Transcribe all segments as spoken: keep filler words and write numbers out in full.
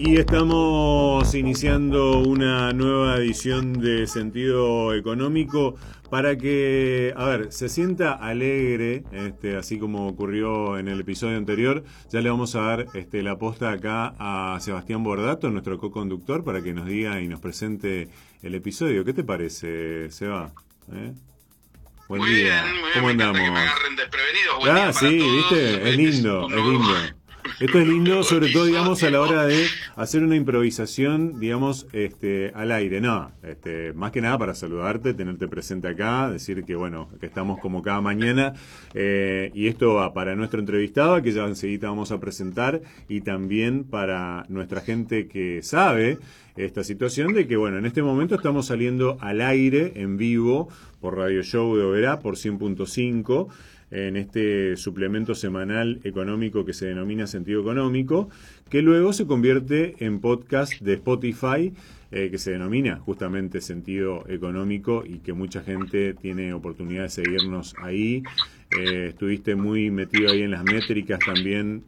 Y estamos iniciando una nueva edición de Sentido Económico para que, a ver, se sienta alegre, este, así como ocurrió en el episodio anterior. Ya le vamos a dar este, la posta acá a Sebastián Bordato, nuestro co-conductor, para que nos diga y nos presente el episodio. ¿Qué te parece, Seba? ¿Eh? Buen muy día. bien, muy bien. ¿Cómo Me andamos? encanta que me agarren desprevenidos. Buen Ah, día para sí, todos. ¿viste? Es lindo, es lindo. Esto es lindo, sobre todo, digamos, a la hora de hacer una improvisación, digamos, este, al aire. No, este, más que nada para saludarte, tenerte presente acá, decir que, bueno, que estamos como cada mañana. Eh, y esto va para nuestro entrevistado, que ya enseguida vamos a presentar, y también para nuestra gente que sabe esta situación de que, bueno, en este momento estamos saliendo al aire, en vivo, por Radio Show de Oberá, por cien punto cinco, en este suplemento semanal económico que se denomina Sentido Económico, que luego se convierte en podcast de Spotify, eh, que se denomina justamente Sentido Económico, y que mucha gente tiene oportunidad de seguirnos ahí. Eh, estuviste muy metido ahí en las métricas también,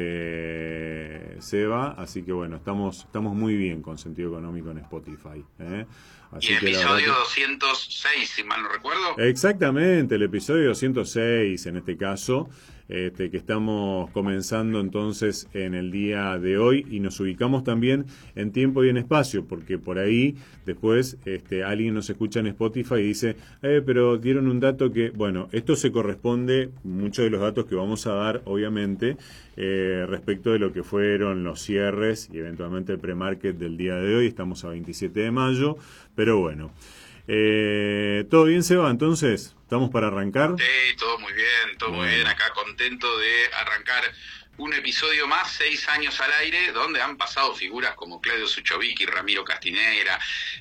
este Seba, así que bueno, estamos estamos muy bien con Sentido Económico en Spotify, ¿eh? Así y que episodio que... doscientos seis, si mal no recuerdo. Exactamente, el episodio doscientos seis en este caso, este, que estamos comenzando entonces en el día de hoy, y nos ubicamos también en tiempo y en espacio, porque por ahí después este, alguien nos escucha en Spotify y dice, eh, pero dieron un dato que, bueno, esto se corresponde, muchos de los datos que vamos a dar, obviamente, eh, respecto de lo que fueron los cierres y eventualmente el pre-market del día de hoy. Estamos a veintisiete de mayo, pero bueno. Eh, ¿Todo bien, Seba? Entonces, ¿estamos para arrancar? Sí, todo muy bien, todo bueno. muy bien. Acá contento de arrancar un episodio más, seis años al aire, donde han pasado figuras como Claudio Suchovicki, Ramiro Castineira,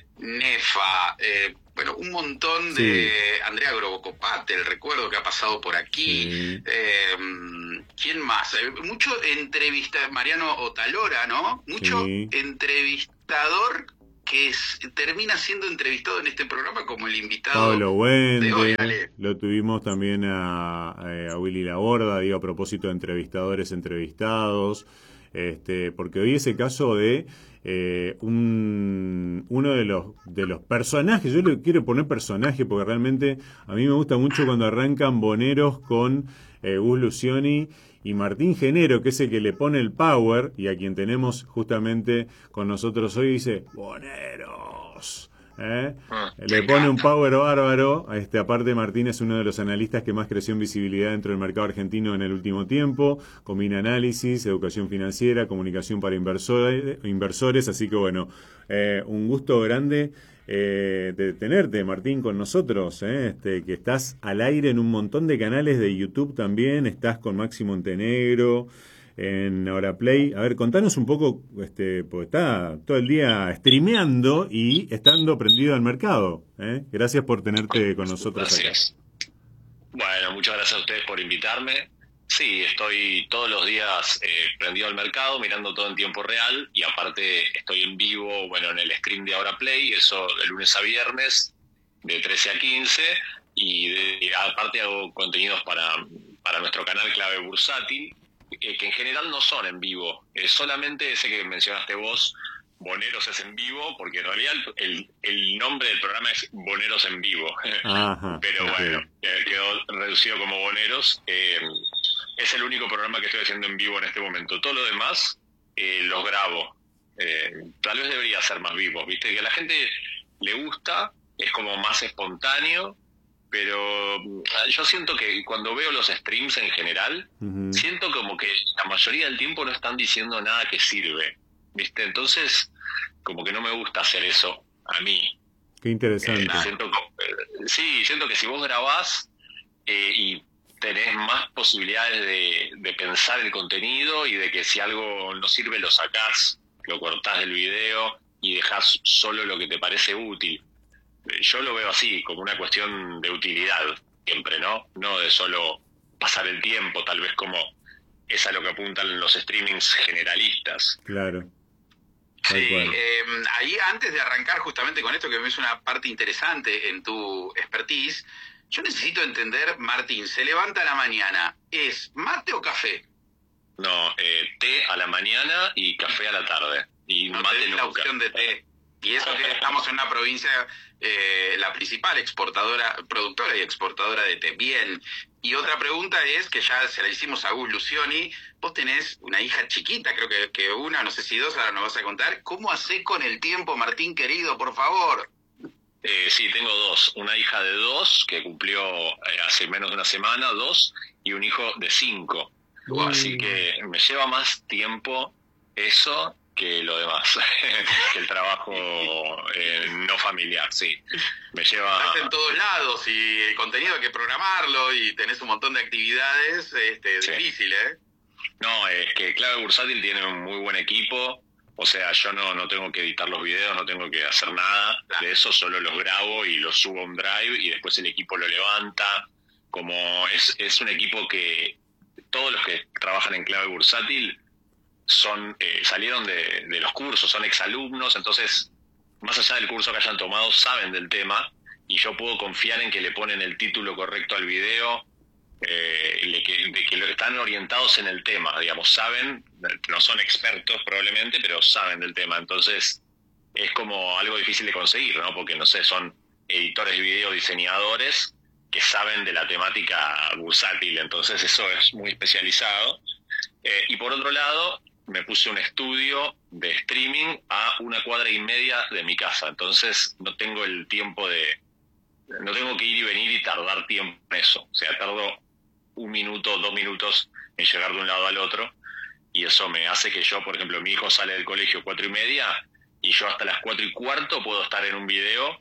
Nefa, eh, bueno, un montón Sí. de Andrea Grobocopate, el recuerdo que ha pasado por aquí. Sí. Eh, ¿Quién más? Eh, mucho entrevista, Mariano Otalora, ¿no? Mucho Sí. entrevistador que es, termina siendo entrevistado en este programa como el invitado Pablo Wende, de hoy, Ale. Lo tuvimos también a, a Willy Laborda, digo, a propósito de entrevistadores entrevistados, este, porque hoy es el caso de eh, un, uno de los de los personajes. Yo le quiero poner personaje porque realmente a mí me gusta mucho cuando arrancan boneros con eh, Gus Lucioni y Martín Genero, que es el que le pone el power, y a quien tenemos justamente con nosotros hoy, dice, boneros, ¿eh? Ah, Le pone un power bárbaro. Este, aparte, Martín es uno de los analistas que más creció en visibilidad dentro del mercado argentino en el último tiempo. Combina análisis, educación financiera, comunicación para inversores, inversores así que bueno, eh, un gusto grande Eh, de tenerte, Martín, con nosotros, ¿eh? Este, que estás al aire en un montón de canales de YouTube también, estás con Maxi Montenegro en Ahora Play. A ver, contanos un poco, este, porque está todo el día streameando y estando prendido al mercado, ¿eh? Gracias por tenerte con nosotros gracias. Acá. Bueno, muchas gracias a ustedes por invitarme. Sí, estoy todos los días eh, prendido al mercado, mirando todo en tiempo real, y aparte estoy en vivo, bueno, en el stream de Ahora Play, eso de lunes a viernes, de trece a quince, y, de, y aparte hago contenidos para, para nuestro canal Clave Bursátil, eh, que en general no son en vivo, eh, solamente ese que mencionaste vos, Boneros, es en vivo, porque en realidad el, el nombre del programa es Boneros en Vivo. Ajá, pero okay. Bueno, quedó reducido como Boneros. Eh, es el único programa que estoy haciendo en vivo en este momento. Todo lo demás eh, los grabo. Eh, tal vez debería ser más vivo, ¿viste? Que a la gente le gusta, es como más espontáneo, pero yo siento que cuando veo los streams en general, uh-huh. siento como que la mayoría del tiempo no están diciendo nada que sirve, ¿viste? Entonces, como que no me gusta hacer eso a mí. Qué interesante. Eh, siento que, sí, siento que si vos grabás eh, y tenés más posibilidades de, de pensar el contenido, y de que si algo no sirve lo sacás, lo cortás del video y dejás solo lo que te parece útil. Yo lo veo así, como una cuestión de utilidad siempre, ¿no? No de solo pasar el tiempo, tal vez como es a lo que apuntan los streamings generalistas. Claro. Sí, eh, ahí antes de arrancar justamente con esto, que me es una parte interesante en tu expertise, yo necesito entender, Martín, se levanta a la mañana, ¿es mate o café? No, eh, té a la mañana y café a la tarde. Y no mate tenés nunca. la opción de té. Y eso que estamos en una provincia, eh, la principal exportadora, productora y exportadora de té. Bien. Y otra pregunta es, que ya se la hicimos a Gus Lucioni, vos tenés una hija chiquita, creo que, que una, no sé si dos, ahora nos vas a contar. ¿Cómo hacés con el tiempo, Martín querido, por favor? Eh, sí, tengo dos. Una hija de dos, que cumplió eh, hace menos de una semana, dos, y un hijo de cinco. Uh. Así que me lleva más tiempo eso que lo demás, que el trabajo eh, no familiar, sí. Me lleva... Estás en todos lados y el contenido hay que programarlo y tenés un montón de actividades, este, Sí. difícil, ¿eh? No, es que Clave Bursátil tiene un muy buen equipo, o sea, yo no, no tengo que editar los videos, no tengo que hacer nada de eso, solo los grabo y los subo a un drive y después el equipo lo levanta. Como es, es un equipo que todos los que trabajan en Clave Bursátil son eh, salieron de, de los cursos, son exalumnos, entonces más allá del curso que hayan tomado saben del tema y yo puedo confiar en que le ponen el título correcto al video, eh, de, que, de que lo están orientados en el tema, digamos, saben, no son expertos probablemente, pero saben del tema, entonces es como algo difícil de conseguir, ¿no? Porque no sé, son editores de video, diseñadores que saben de la temática bursátil, entonces eso es muy especializado. Eh, y por otro lado, me puse un estudio de streaming a una cuadra y media de mi casa, entonces no tengo el tiempo de... No tengo que ir y venir y tardar tiempo en eso. O sea, tardo un minuto, dos minutos en llegar de un lado al otro, y eso me hace que yo, por ejemplo, mi hijo sale del colegio cuatro y media, y yo hasta las cuatro y cuarto puedo estar en un video,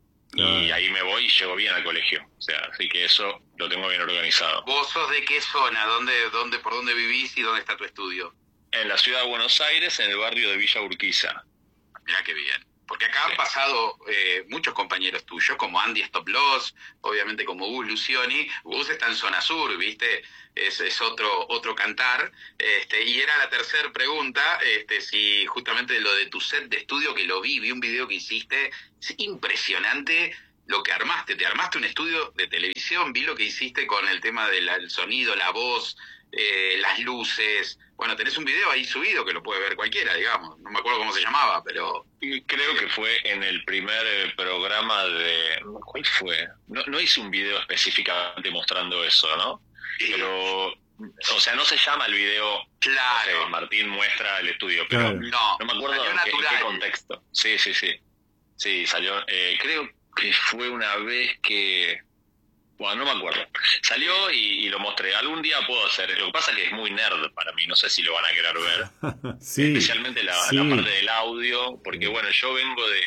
y Claro. ahí me voy y llego bien al colegio. O sea, así que eso lo tengo bien organizado. ¿Vos sos de qué zona? ¿Dónde, dónde, por dónde vivís y dónde está tu estudio? En la ciudad de Buenos Aires, en el barrio de Villa Urquiza. Mirá qué bien. Porque acá han Sí. pasado eh, muchos compañeros tuyos, como Andy Stop Loss, obviamente como Gus Lucioni. Gus está en zona sur, ¿viste? Es, es otro otro cantar. Este, y era la tercera pregunta, este, si justamente lo de tu set de estudio, que lo vi, vi un video que hiciste, es impresionante lo que armaste. Te armaste un estudio de televisión, vi lo que hiciste con el tema del sonido, la voz, eh, las luces. Bueno, tenés un video ahí subido que lo puede ver cualquiera, digamos. No me acuerdo cómo se llamaba, pero... Y creo que fue en el primer eh, programa de... ¿Cuál fue? No, no hice un video específicamente mostrando eso, ¿no? Pero, o sea, no se llama el video, Claro. no sé, Martín muestra el estudio, pero Claro. No, no me acuerdo salió en qué, en qué natural. contexto. Sí, sí, sí. Sí, salió, eh, creo que fue una vez que... Bueno, no me acuerdo. Salió y, y lo mostré. Algún día puedo hacer. Lo que pasa es que es muy nerd para mí. No sé si lo van a querer ver. Sí, Especialmente la, sí. la parte del audio. Porque, bueno, yo vengo de,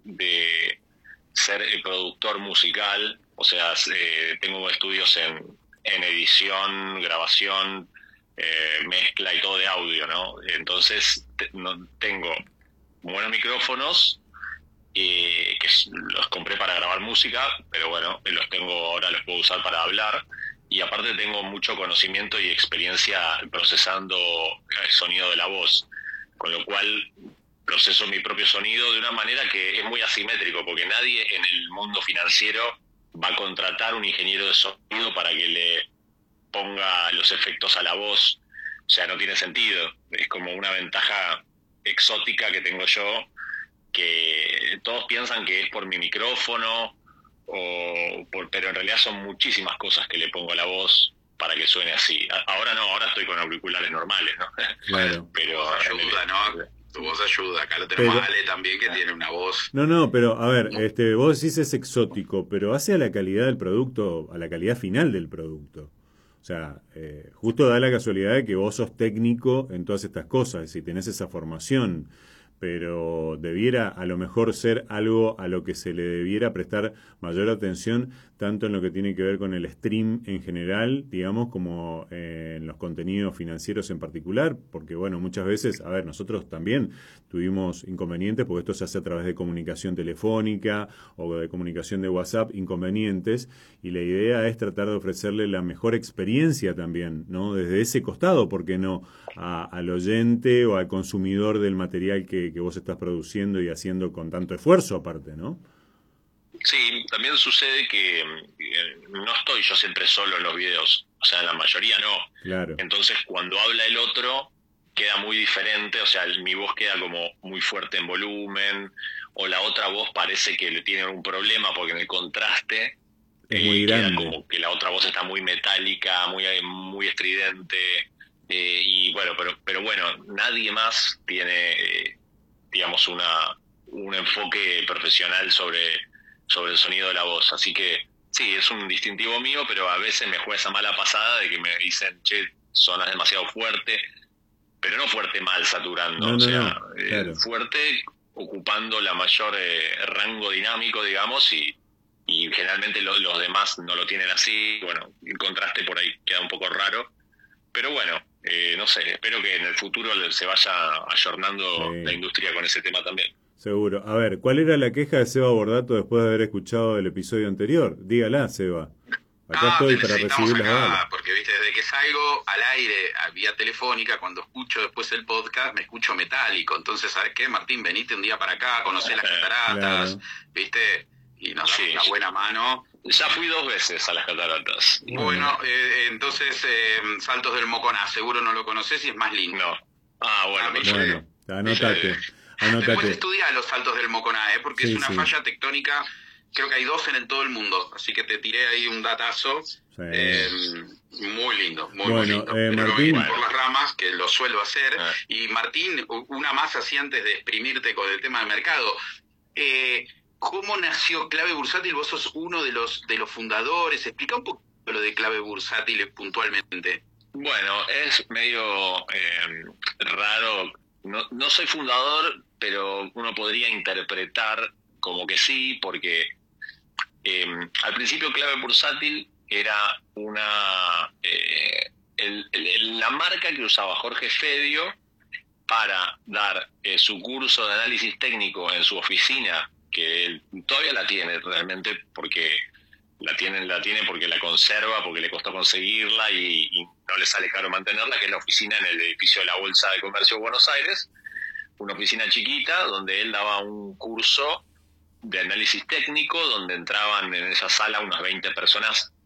de ser eh, productor musical. O sea, eh, tengo estudios en, en edición, grabación, eh, mezcla y todo de audio, ¿no? Entonces, te- no, tengo buenos micrófonos, eh, que s- los compré para grabar música, pero bueno, los tengo ahora, los puedo usar para hablar, y aparte tengo mucho conocimiento y experiencia procesando el sonido de la voz, con lo cual proceso mi propio sonido de una manera que es muy asimétrico, porque nadie en el mundo financiero va a contratar un ingeniero de sonido para que le ponga los efectos a la voz. O sea, no tiene sentido. Es como una ventaja exótica que tengo yo, que todos piensan que es por mi micrófono, o por, pero en realidad son muchísimas cosas que le pongo a la voz para que suene así. A- Ahora no, ahora estoy con auriculares normales, ¿no? Claro. Tu Pero voz en el- ayuda, ¿no? Tu voz ayuda. Acá lo tenemos Pero- a Ale también, que tiene una voz... No, no, pero a ver, este, vos decís es exótico, pero hace a la calidad del producto, a la calidad final del producto. O sea, eh, justo da la casualidad de que vos sos técnico en todas estas cosas y tenés esa formación, pero debiera a lo mejor ser algo a lo que se le debiera prestar mayor atención, tanto en lo que tiene que ver con el stream en general, digamos, como eh, en los contenidos financieros en particular, porque bueno, muchas veces, a ver, nosotros también tuvimos inconvenientes, porque esto se hace a través de comunicación telefónica o de comunicación de WhatsApp, inconvenientes, y la idea es tratar de ofrecerle la mejor experiencia también, ¿no? Desde ese costado, ¿por qué no? A, al oyente o al consumidor del material que, que vos estás produciendo y haciendo con tanto esfuerzo aparte, ¿no? Sí, también sucede que eh, no estoy yo siempre solo en los videos, o sea, en la mayoría no. Claro. Entonces, cuando habla el otro, queda muy diferente, o sea, mi voz queda como muy fuerte en volumen, o la otra voz parece que le tiene algún problema porque en el contraste es muy eh, queda grande. como que la otra voz está muy metálica, muy, muy estridente, eh, y bueno, pero, pero bueno, nadie más tiene, eh, digamos, una, un enfoque profesional sobre, sobre el sonido de la voz, así que sí, es un distintivo mío, pero a veces me juega esa mala pasada de que me dicen, che, sonas demasiado fuerte, pero no fuerte mal saturando, No, no, o sea, no, claro. eh, fuerte ocupando la mayor eh, rango dinámico, digamos, y, y generalmente lo, los demás no lo tienen así. Bueno, el contraste por ahí queda un poco raro, pero bueno, eh, no sé, espero que en el futuro se vaya ayornando Sí. la industria con ese tema también. Seguro. A ver, ¿cuál era la queja de Seba Bordato después de haber escuchado el episodio anterior? Dígala, Seba. Acá Ah, estoy te para necesitamos recibir las acá, balas. porque viste, desde que salgo al aire a vía telefónica, cuando escucho después el podcast, me escucho metálico. Entonces, ¿sabes qué, Martín? Venite un día para acá, conocé las cataratas, Claro. viste, y nos damos Sí, una sí. buena mano. Ya fui dos veces a las cataratas. Bueno, Bueno. eh, entonces, eh, Saltos del Moconá, seguro no lo conoces y es más lindo. No. Ah, bueno, Ah, perfecto. Bueno, anótate. Después Anótate. estudia los Saltos del Moconá, ¿eh? Porque Sí, es una sí. falla tectónica, creo que hay dos en el todo el mundo, así que te tiré ahí un datazo. Sí. Eh, muy lindo, muy, Bueno, muy lindo. eh, Pero Martín. no ir por las ramas, que lo suelo hacer. Ah. Y Martín, una más así antes de exprimirte con el tema del mercado. Eh, ¿Cómo nació Clave Bursátil? Vos sos uno de los de los fundadores. Explica un poco lo de Clave Bursátil puntualmente. Bueno, es medio eh, raro. No, no soy fundador, pero uno podría interpretar como que sí, porque eh, al principio Clave Bursátil era una eh, el, el, la marca que usaba Jorge Fedio para dar eh, su curso de análisis técnico en su oficina, que él todavía la tiene realmente porque la tiene, la tiene porque la conserva, porque le costó conseguirla y, y no le sale caro mantenerla, que es la oficina en el edificio de la Bolsa de Comercio de Buenos Aires, una oficina chiquita donde él daba un curso de análisis técnico donde entraban en esa sala unas veinte personas